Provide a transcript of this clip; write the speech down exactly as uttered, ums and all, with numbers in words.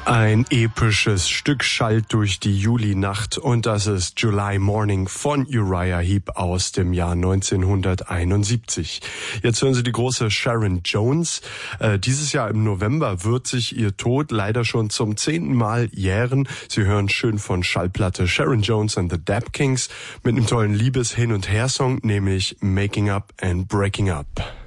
Ein episches Stück schallt durch die Julinacht und das ist July Morning von Uriah Heep aus dem Jahr neunzehnhunderteinundsiebzig. Jetzt hören Sie die große Sharon Jones. Äh, dieses Jahr im November wird sich ihr Tod leider schon zum zehnten Mal jähren. Sie hören schön von Schallplatte Sharon Jones and the Dap Kings mit einem tollen Liebes-Hin- und Her-Song, nämlich Making Up and Breaking Up.